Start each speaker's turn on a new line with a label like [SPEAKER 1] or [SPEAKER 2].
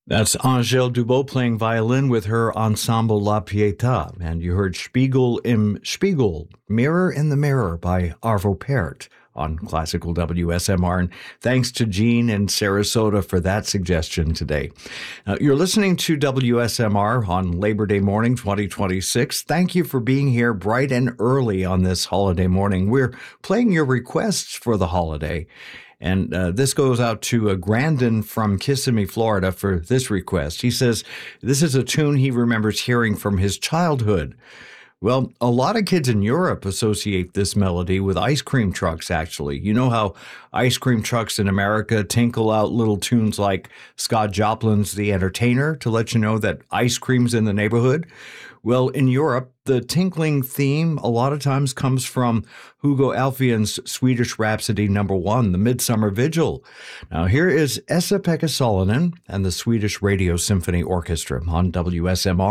[SPEAKER 1] That's Angèle Dubot playing violin with her Ensemble La Pietà. And you heard Spiegel im Spiegel, Mirror in the Mirror by Arvo Pärt on Classical WSMR. And thanks to Jean in Sarasota for that suggestion today. You're listening to WSMR on Labor Day morning 2026. Thank you for being here bright and early on this holiday morning. We're playing your requests for the holiday. And this goes out to Grandin from Kissimmee, Florida, for this request. He says, this is a tune he remembers hearing from his childhood. Well, a lot of kids in Europe associate this melody with ice cream trucks, actually. You know how ice cream trucks in America tinkle out little tunes like Scott Joplin's The Entertainer to let you know that ice cream's in the neighborhood? Well, in Europe, the tinkling theme a lot of times comes from Hugo Alfvén's Swedish Rhapsody #1, The Midsummer Vigil. Now, here is Esa-Pekka Salonen and the Swedish Radio Symphony Orchestra on WSMR.